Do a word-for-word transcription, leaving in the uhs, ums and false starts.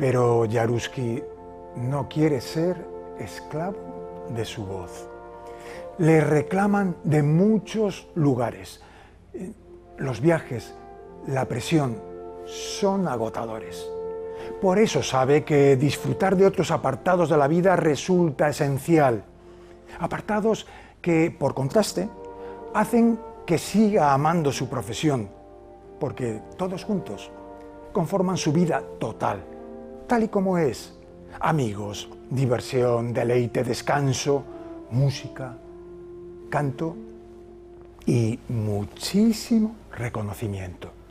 Pero Yaruski no quiere ser esclavo de su voz. Le reclaman de muchos lugares. Los viajes, la presión, son agotadores. Por eso sabe que disfrutar de otros apartados de la vida resulta esencial. Apartados que, por contraste, hacen que siga amando su profesión, porque todos juntos conforman su vida total, tal y como es. Amigos, diversión, deleite, descanso, música, canto y muchísimo reconocimiento.